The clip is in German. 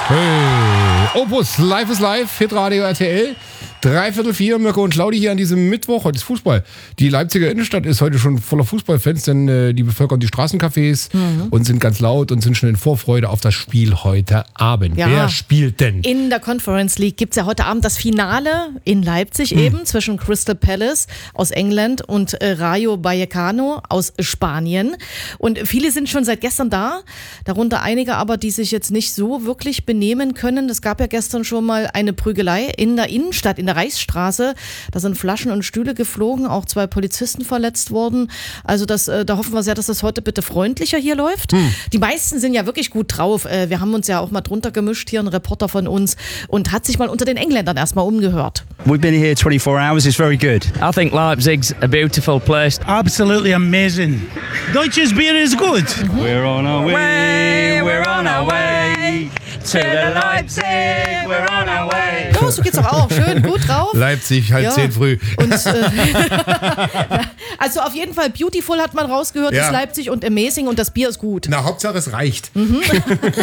Hey, Opus, Live is Live, Hitradio RTL. 3:45, Mirko und Claudi hier an diesem Mittwoch. Heute ist Fußball. Die Leipziger Innenstadt ist heute schon voller Fußballfans, denn die bevölkern die Straßencafés und sind ganz laut und sind schon in Vorfreude auf das Spiel heute Abend. Ja. Wer spielt denn? In der Conference League gibt es ja heute Abend das Finale in Leipzig eben zwischen Crystal Palace aus England und Rayo Vallecano aus Spanien. Und viele sind schon seit gestern da, darunter einige aber, die sich jetzt nicht so wirklich benehmen können. Es gab ja gestern schon mal eine Prügelei in der Innenstadt, in der Reichsstraße. Da sind Flaschen und Stühle geflogen, auch 2 Polizisten verletzt worden. Also da hoffen wir sehr, dass das heute bitte freundlicher hier läuft. Die meisten sind ja wirklich gut drauf. Wir haben uns ja auch mal drunter gemischt, hier ein Reporter von uns, und hat sich mal unter den Engländern erstmal umgehört. We've been here 24 hours, it's very good. I think Leipzig's a beautiful place. Absolutely amazing. Deutsches Bier is good. We're on our way, we're on our way to the Leipzig, we're on our way. Ja, so geht's doch auch. Schön, gut drauf. Leipzig, 10 früh. Und, also auf jeden Fall beautiful hat man rausgehört, Ja. ist Leipzig, und amazing, und das Bier ist gut. Na, Hauptsache es reicht.